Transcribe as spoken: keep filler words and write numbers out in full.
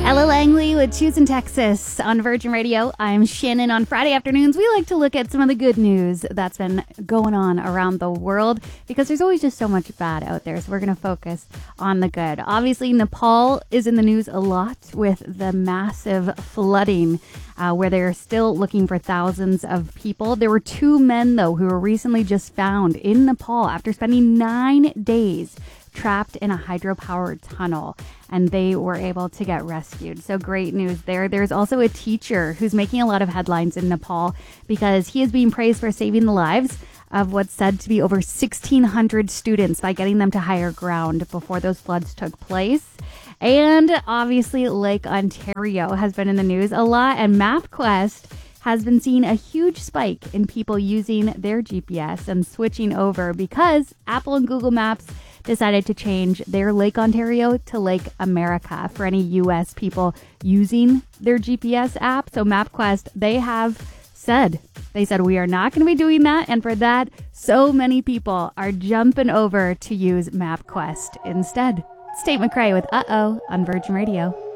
Ella Langley with Choosing Texas on Virgin Radio. I'm Shannon. On Friday afternoons, we like to look at some of the good news that's been going on around the world because there's always just so much bad out there. So we're going to focus on the good. Obviously, Nepal is in the news a lot with the massive flooding uh, where they're still looking for thousands of people. There were two men, though, who were recently just found in Nepal after spending nine days trapped in a hydropowered tunnel, and they were able to get rescued. So great news there. There's also a teacher who's making a lot of headlines in Nepal because he is being praised for saving the lives of what's said to be over sixteen hundred students by getting them to higher ground before those floods took place. And obviously Lake Ontario has been in the news a lot, and MapQuest has been seeing a huge spike in people using their G P S and switching over because Apple and Google Maps decided to change their Lake Ontario to Lake America for any U S people using their G P S app. So MapQuest, they have said, they said, we are not going to be doing that. And for that, so many people are jumping over to use MapQuest instead. It's Tate McRae with Uh-Oh on Virgin Radio.